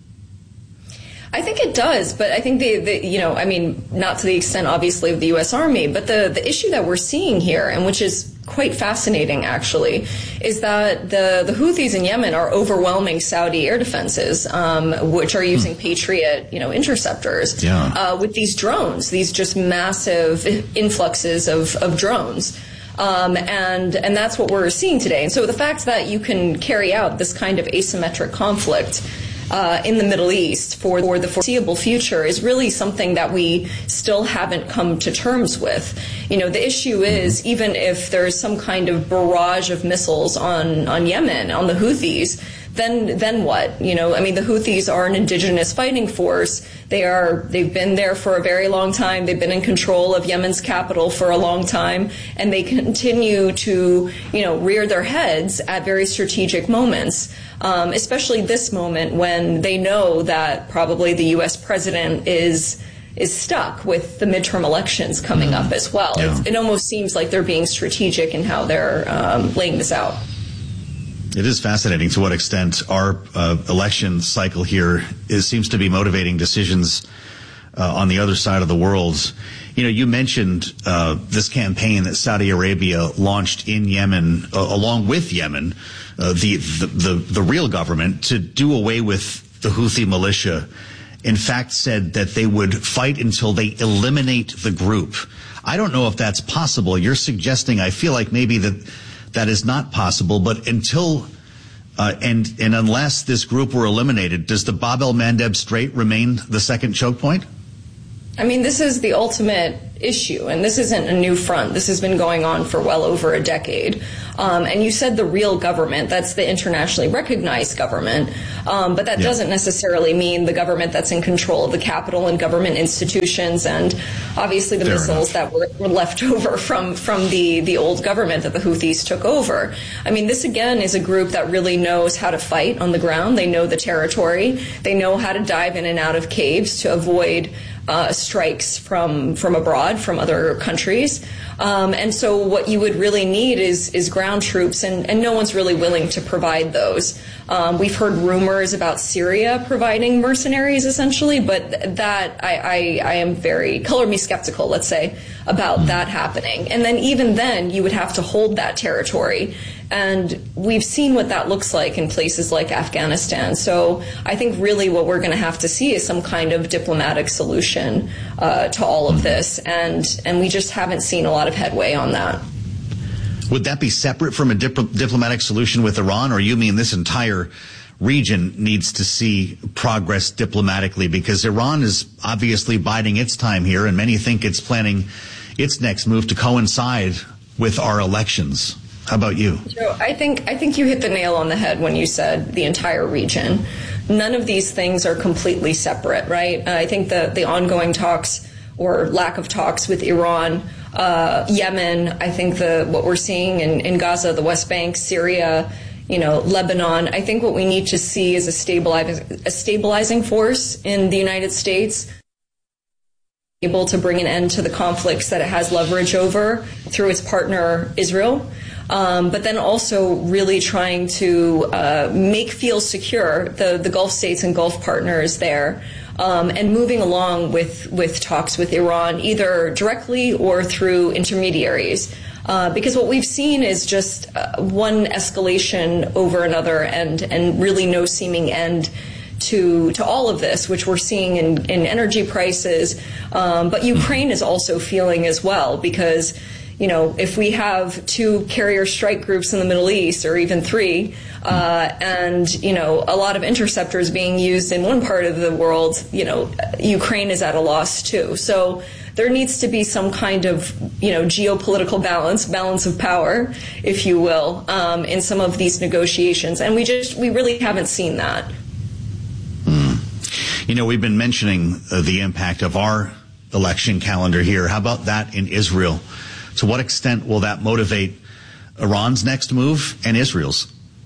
I think it does, but I think the, the, you know, I mean, not to the extent, obviously, of the U S Army, but the, the issue that we're seeing here, and which is quite fascinating, actually, is that the, the Houthis in Yemen are overwhelming Saudi air defenses, um, which are using hmm. Patriot, you know, interceptors, yeah. uh, with these drones, these just massive influxes of, of drones. Um, and, and that's what we're seeing today. And so the fact that you can carry out this kind of asymmetric conflict Uh, in the Middle East for, for the foreseeable future is really something that we still haven't come to terms with. You know, the issue is, even if there's some kind of barrage of missiles on, on Yemen, on the Houthis, then then what? You know, I mean, the Houthis are an indigenous fighting force. They are, they've been there for a very long time. They've been in control of Yemen's capital for a long time, and they continue to, you know, rear their heads at very strategic moments. Um, especially this moment when they know that probably the U S president is is stuck with the midterm elections coming mm. up as well. Yeah. It, it almost seems like they're being strategic in how they're um, laying this out. It is fascinating to what extent our uh, election cycle here is seems to be motivating decisions uh, on the other side of the world. You know, you mentioned uh, this campaign that Saudi Arabia launched in Yemen, uh, along with Yemen, uh, the, the the the real government, to do away with the Houthi militia in fact said that they would fight until they eliminate the group. I don't know if that's possible. You're suggesting, I feel like maybe that that is not possible, but until uh, and and unless this group were eliminated, does the Bab el-Mandeb Strait remain the second choke point? I mean, this is the ultimate issue, and this isn't a new front. This has been going on for well over a decade. Um, and you said the real government, that's the internationally recognized government, um, but that yeah. doesn't necessarily mean the government that's in control of the capital and government institutions and obviously the Fair missiles enough. that were, were left over from, from the, the old government that the Houthis took over. I mean, this again is a group that really knows how to fight on the ground. They know the territory. They know how to dive in and out of caves to avoid Uh, strikes from from abroad, from other countries. Um, and so what you would really need is is ground troops, and, and no one's really willing to provide those. Um, we've heard rumors about Syria providing mercenaries, essentially, but that I, I, I am very, color me skeptical, let's say, about that happening. And then even then, you would have to hold that territory. And we've seen what that looks like in places like Afghanistan. So I think really what we're going to have to see is some kind of diplomatic solution uh, to all of this. And, and we just haven't seen a lot of headway on that. Would that be separate from a dip- diplomatic solution with Iran, or you mean this entire region needs to see progress diplomatically? Because Iran is obviously biding its time here, and many think it's planning its next move to coincide with our elections. How about you? Joe, I think I think you hit the nail on the head when you said the entire region. None of these things are completely separate, right? Uh, I think the, the ongoing talks or lack of talks with Iran, uh, Yemen, I think the what we're seeing in, in Gaza, the West Bank, Syria, you know, Lebanon, I think what we need to see is a stabilizing, a stabilizing force in the United States, able to bring an end to the conflicts that it has leverage over through its partner Israel. Um, but then also really trying to uh, make feel secure the, the Gulf states and Gulf partners there, um, and moving along with, with talks with Iran, either directly or through intermediaries. Uh, because what we've seen is just uh, one escalation over another and, and really no seeming end to to all of this, which we're seeing in, in energy prices. Um, but Ukraine is also feeling as well, because you know, if we have two carrier strike groups in the Middle East, or even three, uh, and, you know, a lot of interceptors being used in one part of the world, you know, Ukraine is at a loss too. So there needs to be some kind of, you know, geopolitical balance, balance of power, if you will, um, in some of these negotiations. And we just, we really haven't seen that. Mm. You know, we've been mentioning uh, the impact of our election calendar here. How about that in Israel? To what extent will that motivate Iran's next move and Israel's?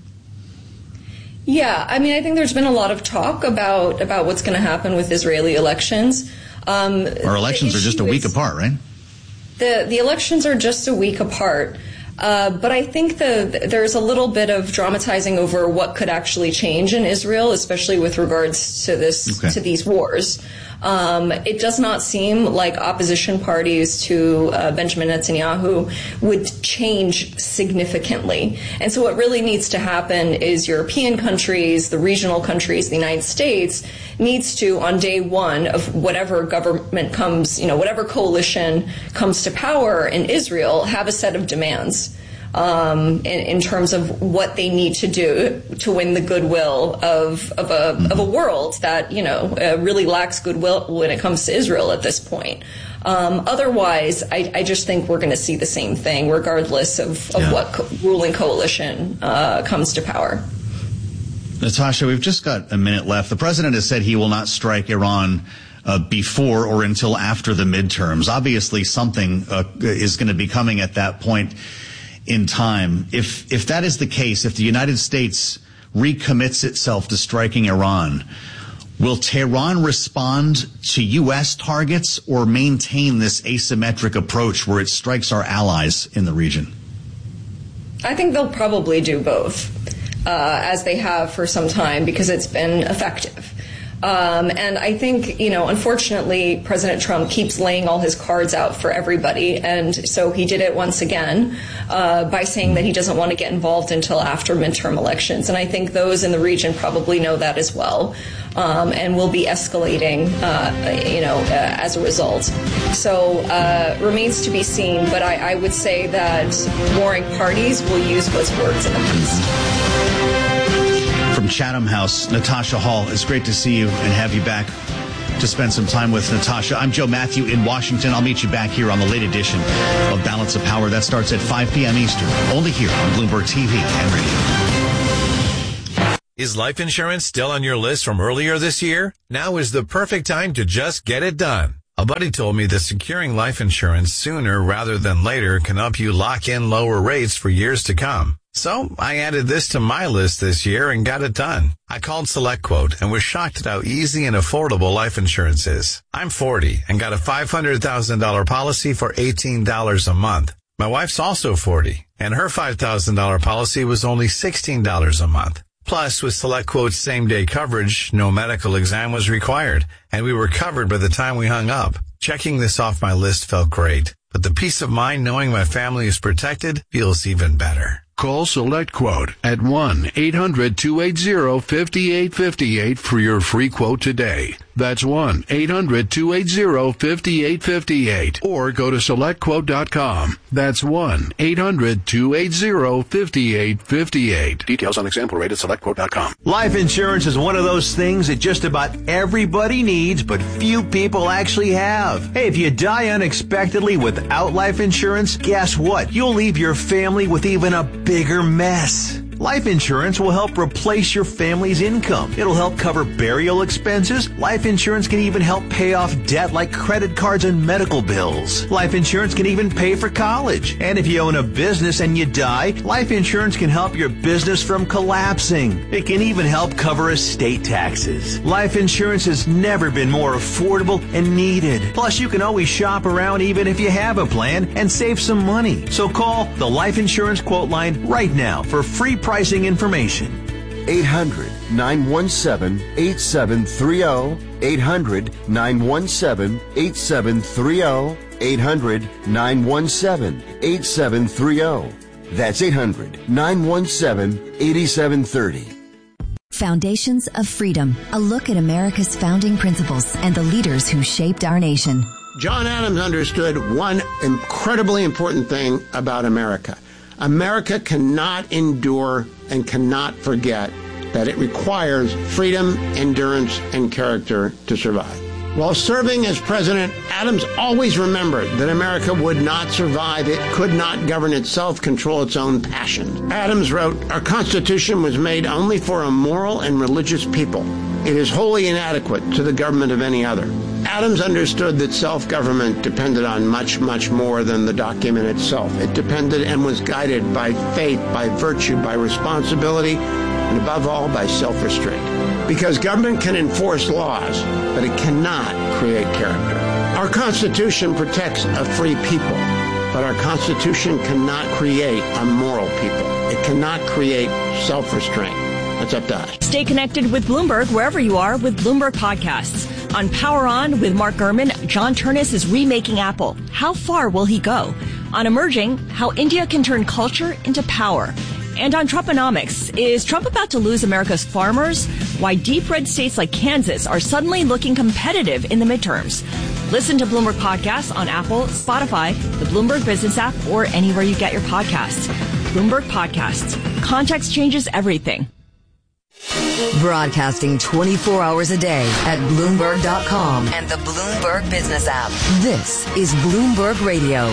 Yeah, I mean, I think there's been a lot of talk about, about what's going to happen with Israeli elections. Um, Our elections are just a week is, apart, right? The the elections are just a week apart. Uh, but I think the, there's a little bit of dramatizing over what could actually change in Israel, especially with regards to this okay. to these wars. Um, it does not seem like opposition parties to uh, Benjamin Netanyahu would change significantly. And so what really needs to happen is European countries, the regional countries, the United States needs to, on day one of whatever government comes, you know, whatever coalition comes to power in Israel, have a set of demands. Um, in, in terms of what they need to do to win the goodwill of of a of a world that, you know, uh, really lacks goodwill when it comes to Israel at this point. Um, otherwise, I, I just think we're going to see the same thing, regardless of, of yeah. what co- ruling coalition uh, comes to power. Natasha, we've just got a minute left. The president has said he will not strike Iran Uh, before or until after the midterms. Obviously, something uh, is going to be coming at that point in time. If if that is the case, if the United States recommits itself to striking Iran, will Tehran respond to U S targets or maintain this asymmetric approach where it strikes our allies in the region? I think they'll probably do both, uh, as they have for some time, because it's been effective. Um, and I think, you know, unfortunately, President Trump keeps laying all his cards out for everybody. And so he did it once again uh, by saying that he doesn't want to get involved until after midterm elections. And I think those in the region probably know that as well, um, and will be escalating, uh, you know, uh, as a result. So uh, remains to be seen. But I, I would say that warring parties will use what's worked in the past. From Chatham House, Natasha Hall, it's great to see you and have you back to spend some time with Natasha. I'm Joe Matthew in Washington. I'll meet you back here on the late edition of Balance of Power. That starts at five p.m. Eastern, only here on Bloomberg T V and radio. Is life insurance still on your list from earlier this year? Now is the perfect time to just get it done. A buddy told me that securing life insurance sooner rather than later can help you lock in lower rates for years to come. So I added this to my list this year and got it done. I called SelectQuote and was shocked at how easy and affordable life insurance is. I'm forty and got a five hundred thousand dollars policy for eighteen dollars a month. My wife's also forty and her five thousand dollars policy was only sixteen dollars a month. Plus, with SelectQuote's same-day coverage, no medical exam was required, and we were covered by the time we hung up. Checking this off my list felt great, but the peace of mind knowing my family is protected feels even better. Call SelectQuote at one eight hundred two eight zero five eight five eight for your free quote today. That's one eight hundred two eight zero five eight five eight. Or go to select quote dot com. That's one eight hundred two eight zero five eight five eight. Details on example rate at select quote dot com. Life insurance is one of those things that just about everybody needs, but few people actually have. Hey, if you die unexpectedly without life insurance, guess what? You'll leave your family with even a bigger mess. Life insurance will help replace your family's income. It'll help cover burial expenses. Life insurance can even help pay off debt like credit cards and medical bills. Life insurance can even pay for college. And if you own a business and you die, life insurance can help your business from collapsing. It can even help cover estate taxes. Life insurance has never been more affordable and needed. Plus, you can always shop around even if you have a plan and save some money. So call the Life Insurance Quote Line right now for free pricing information. eight hundred nine one seven eight seven three zero. eight hundred nine one seven eight seven three zero. eight hundred nine one seven eight seven three zero. That's eight hundred nine one seven eight seven three zero. Foundations of Freedom, a look at America's founding principles and the leaders who shaped our nation. John Adams understood one incredibly important thing about America. America cannot endure and cannot forget that it requires freedom, endurance, and character to survive. While serving as president, Adams always remembered that America would not survive. It could not govern itself, control its own passions. Adams wrote, "Our Constitution was made only for a moral and religious people. It is wholly inadequate to the government of any other." Adams understood that self-government depended on much, much more than the document itself. It depended and was guided by faith, by virtue, by responsibility, and above all, by self-restraint. Because government can enforce laws, but it cannot create character. Our Constitution protects a free people, but our Constitution cannot create a moral people. It cannot create self-restraint. That's up to us. Stay connected with Bloomberg wherever you are with Bloomberg Podcasts. On Power On with Mark Gurman, John Turnus is remaking Apple. How far will he go? On Emerging, how India can turn culture into power. And on Trumponomics, is Trump about to lose America's farmers? Why deep red states like Kansas are suddenly looking competitive in the midterms. Listen to Bloomberg Podcasts on Apple, Spotify, the Bloomberg Business app, or anywhere you get your podcasts. Bloomberg Podcasts. Context changes everything. Broadcasting twenty-four hours a day at Bloomberg dot com and the Bloomberg Business app. This is Bloomberg Radio.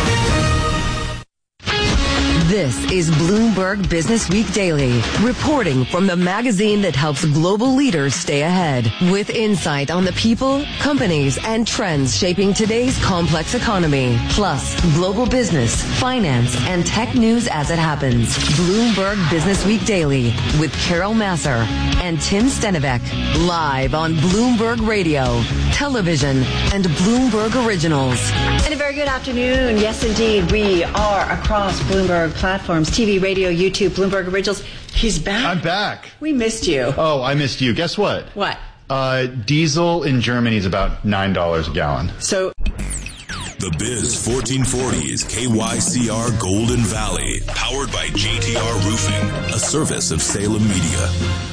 This is Bloomberg Business Week Daily, reporting from the magazine that helps global leaders stay ahead, with insight on the people, companies, and trends shaping today's complex economy, plus global business, finance, and tech news as it happens. Bloomberg Business Week Daily with Carol Massar and Tim Stenivek, live on Bloomberg Radio, television, and Bloomberg Originals. And a very good afternoon. Yes, indeed, we are across Bloomberg platforms, T V, radio, YouTube, Bloomberg Originals. He's back. I'm back. We missed you. Oh, I missed you. Guess what? What? Uh, diesel in Germany is about nine dollars a gallon. So The Biz fourteen forty is K Y C R Golden Valley, powered by J T R Roofing, a service of Salem Media.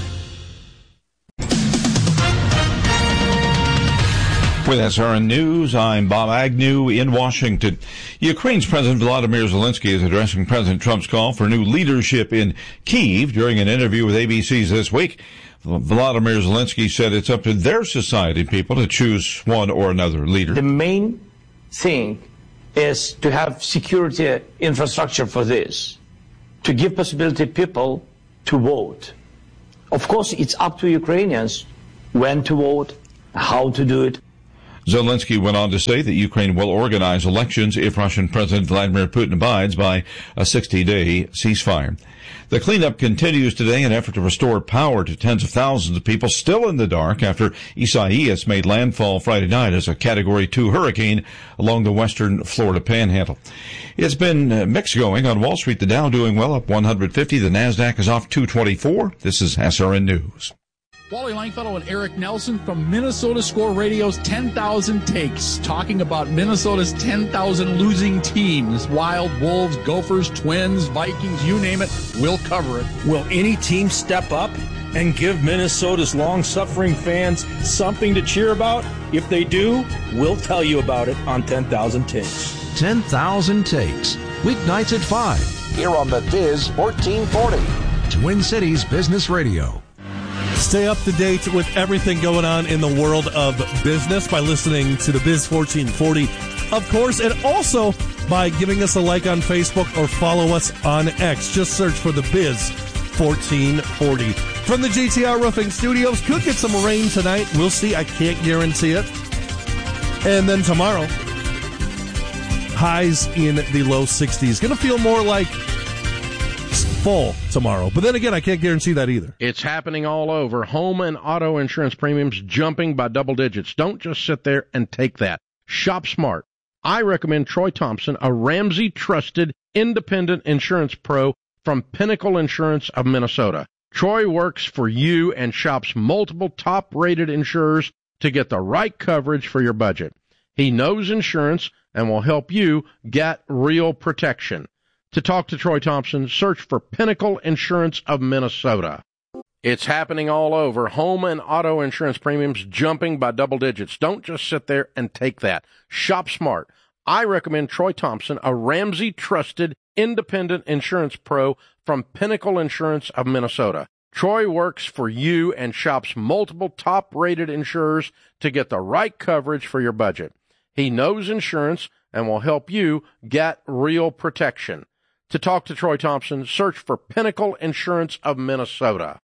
With S R N News, I'm Bob Agnew in Washington. Ukraine's President Volodymyr Zelensky is addressing President Trump's call for new leadership in Kyiv during an interview with A B C's This Week. Volodymyr Zelensky said it's up to their society people to choose one or another leader. The main thing is to have security infrastructure for this, to give possibility people to vote. Of course, it's up to Ukrainians when to vote, how to do it. Zelensky went on to say that Ukraine will organize elections if Russian President Vladimir Putin abides by a sixty-day ceasefire. The cleanup continues today in an effort to restore power to tens of thousands of people still in the dark after Isaias made landfall Friday night as a Category two hurricane along the western Florida panhandle. It's been mixed going on Wall Street. The Dow doing well, up one hundred fifty. The NASDAQ is off two twenty-four. This is S R N News. Wally Langfellow and Eric Nelson from Minnesota Score Radio's ten thousand Takes, talking about Minnesota's ten thousand losing teams. Wild, Wolves, Gophers, Twins, Vikings, you name it, we'll cover it. Will any team step up and give Minnesota's long-suffering fans something to cheer about? If they do, we'll tell you about it on ten thousand Takes. ten thousand Takes, weeknights at five, here on the Biz fourteen forty, Twin Cities Business Radio. Stay up to date with everything going on in the world of business by listening to the Biz fourteen forty, of course, and also by giving us a like on Facebook or follow us on X. Just search for the Biz fourteen forty. From the G T R Roofing Studios, could get some rain tonight. We'll see. I can't guarantee it. And then tomorrow, highs in the low sixties. Going to feel more like fall tomorrow. But then again, I can't guarantee that either. It's happening all over. Home and auto insurance premiums jumping by double digits. Don't just sit there and take that. Shop smart. I recommend Troy Thompson, a Ramsey trusted independent insurance pro from Pinnacle Insurance of Minnesota. Troy works for you and shops multiple top rated insurers to get the right coverage for your budget. He knows insurance and will help you get real protection. To talk to Troy Thompson, search for Pinnacle Insurance of Minnesota. It's happening all over. Home and auto insurance premiums jumping by double digits. Don't just sit there and take that. Shop smart. I recommend Troy Thompson, a Ramsey trusted independent insurance pro from Pinnacle Insurance of Minnesota. Troy works for you and shops multiple top rated insurers to get the right coverage for your budget. He knows insurance and will help you get real protection. To talk to Troy Thompson, search for Pinnacle Insurance of Minnesota.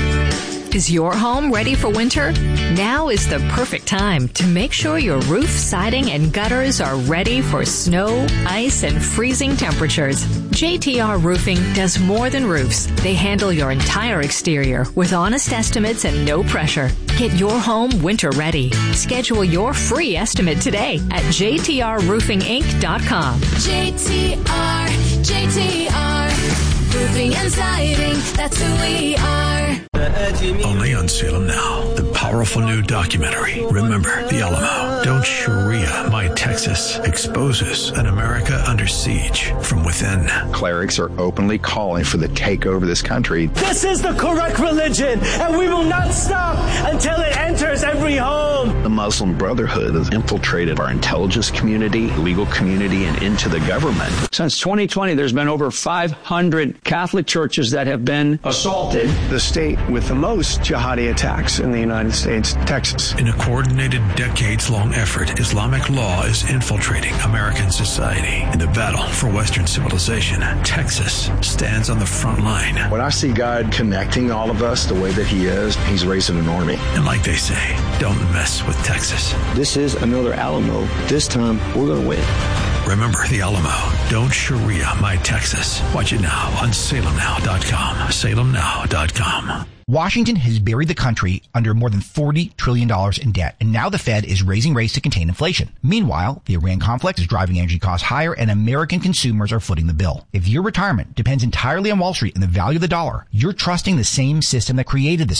Is your home ready for winter? Now is the perfect time to make sure your roof, siding, and gutters are ready for snow, ice, and freezing temperatures. J T R Roofing does more than roofs. They handle your entire exterior with honest estimates and no pressure. Get your home winter ready. Schedule your free estimate today at j t r roofing inc dot com. J T R, J T R, roofing and siding, that's who we are. Only on Salem Now, the powerful new documentary, Remember the Alamo. Don't Sharia My Texas exposes an America under siege from within. Clerics are openly calling for the takeover of this country. This is the correct religion, and we will not stop until it enters every home. The Muslim Brotherhood has infiltrated our intelligence community, legal community, and into the government. Since twenty twenty, there's been over five hundred Catholic churches that have been assaulted. The state with the most jihadi attacks in the United States, Texas. In a coordinated, decades-long effort, Islamic law is infiltrating American society. In the battle for Western civilization, Texas stands on the front line. When I see God connecting all of us the way that he is, he's raising an army. And like they say, don't mess with Texas. This is another Alamo. This time, we're going to win. Remember the Alamo. Don't Sharia My Texas. Watch it now on salem now dot com. salem now dot com. Washington has buried the country under more than forty trillion dollars in debt, and now the Fed is raising rates to contain inflation. Meanwhile, the Iran conflict is driving energy costs higher, and American consumers are footing the bill. If your retirement depends entirely on Wall Street and the value of the dollar, you're trusting the same system that created this mess.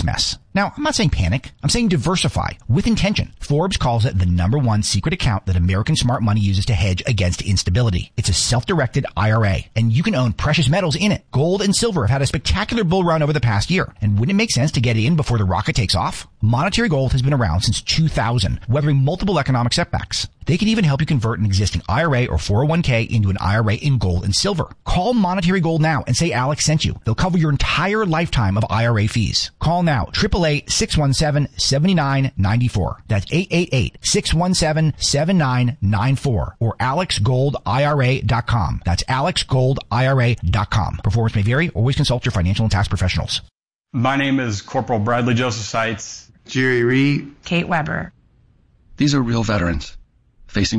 Now, I'm not saying panic. I'm saying diversify with intention. Forbes calls it the number one secret account that American smart money uses to hedge against instability. It's a self-directed I R A, and you can own precious metals in it. Gold and silver have had a spectacular bull run over the past year, and wouldn't it make sense to get in before the rocket takes off? Monetary Gold has been around since two thousand, weathering multiple economic setbacks. They can even help you convert an existing I R A or four oh one k into an I R A in gold and silver. Call Monetary Gold now and say Alex sent you. They'll cover your entire lifetime of I R A fees. Call now, eight eight eight, six one seven, seven nine nine four. That's eight eight eight, six one seven, seven nine nine four or alex gold I R A dot com. That's alex gold I R A dot com. Performance may vary. Always consult your financial and tax professionals. My name is Corporal Bradley Joseph Seitz. Jerry Reed. Kate Weber. These are real veterans facing